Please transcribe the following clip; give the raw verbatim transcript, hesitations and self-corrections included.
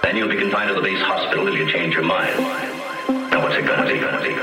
Then you'll be confined to the base hospital if you change your mind. Now what's it gonna be? Gonna be?